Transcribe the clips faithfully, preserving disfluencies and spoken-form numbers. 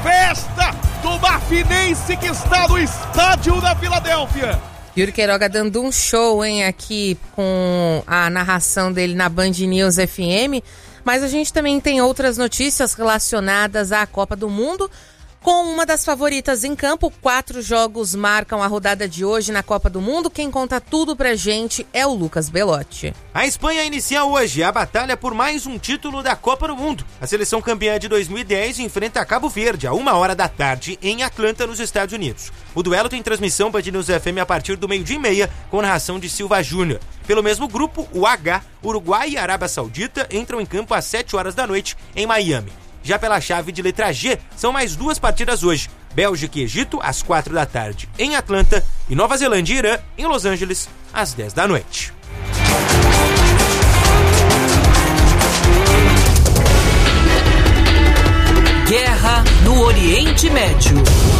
festa do Marfinense que está no estádio da Filadélfia. Yuri Queiroga dando um show, hein, aqui com a narração dele na Band News F M. Mas a gente também tem outras notícias relacionadas à Copa do Mundo. Com uma das favoritas em campo, quatro jogos marcam a rodada de hoje na Copa do Mundo. Quem conta tudo pra gente é o Lucas Belotti. A Espanha inicia hoje a batalha por mais um título da Copa do Mundo. A seleção campeã de dois mil e dez enfrenta a Cabo Verde a uma hora da tarde em Atlanta, nos Estados Unidos. O duelo tem transmissão Band News F M a partir do meio-dia e meia, com narração de Silva Júnior. Pelo mesmo grupo, o H, Uruguai e Arábia Saudita entram em campo às sete horas da noite em Miami. Já pela chave de letra G, são mais duas partidas hoje. Bélgica e Egito, às quatro da tarde, em Atlanta. E Nova Zelândia e Irã, em Los Angeles, às dez da noite. Guerra no Oriente Médio.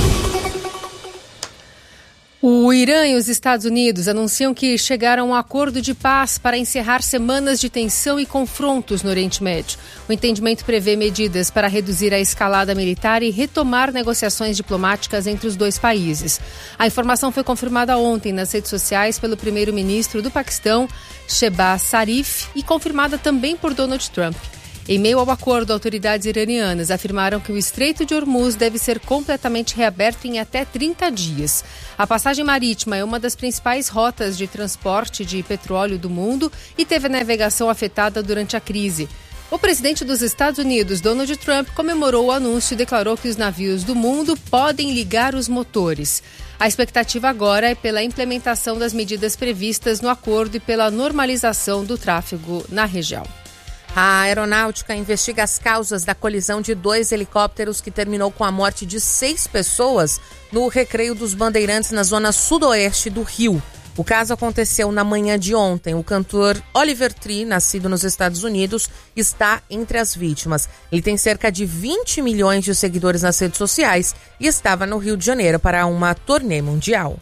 O Irã e os Estados Unidos anunciam que chegaram a um acordo de paz para encerrar semanas de tensão e confrontos no Oriente Médio. O entendimento prevê medidas para reduzir a escalada militar e retomar negociações diplomáticas entre os dois países. A informação foi confirmada ontem nas redes sociais pelo primeiro-ministro do Paquistão, Shehbaz Sharif, e confirmada também por Donald Trump. Em meio ao acordo, autoridades iranianas afirmaram que o Estreito de Hormuz deve ser completamente reaberto em até trinta dias. A passagem marítima é uma das principais rotas de transporte de petróleo do mundo e teve a navegação afetada durante a crise. O presidente dos Estados Unidos, Donald Trump, comemorou o anúncio e declarou que os navios do mundo podem ligar os motores. A expectativa agora é pela implementação das medidas previstas no acordo e pela normalização do tráfego na região. A aeronáutica investiga as causas da colisão de dois helicópteros que terminou com a morte de seis pessoas no Recreio dos Bandeirantes, na zona sudoeste do Rio. O caso aconteceu na manhã de ontem. O cantor Oliver Tree, nascido nos Estados Unidos, está entre as vítimas. Ele tem cerca de vinte milhões de seguidores nas redes sociais e estava no Rio de Janeiro para uma turnê mundial.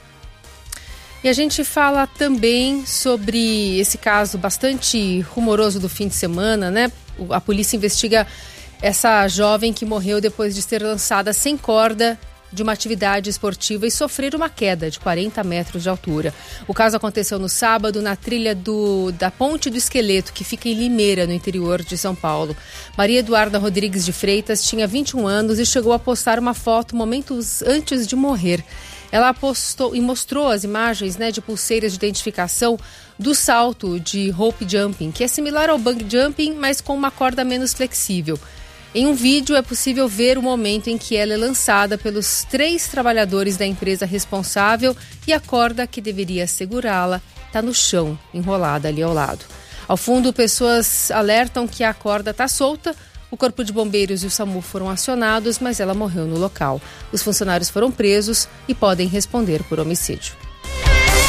E a gente fala também sobre esse caso bastante rumoroso do fim de semana, né? A polícia investiga essa jovem que morreu depois de ser lançada sem corda de uma atividade esportiva e sofrer uma queda de quarenta metros de altura. O caso aconteceu no sábado na trilha do, da Ponte do Esqueleto, que fica em Limeira, no interior de São Paulo. Maria Eduarda Rodrigues de Freitas tinha vinte e um anos e chegou a postar uma foto momentos antes de morrer. Ela postou e mostrou as imagens, né, de pulseiras de identificação do salto de rope jumping, que é similar ao bungee jumping, mas com uma corda menos flexível. Em um vídeo é possível ver o momento em que ela é lançada pelos três trabalhadores da empresa responsável e a corda que deveria segurá-la está no chão, enrolada ali ao lado. Ao fundo, pessoas alertam que a corda está solta. O Corpo de Bombeiros e o SAMU foram acionados, mas ela morreu no local. Os funcionários foram presos e podem responder por homicídio.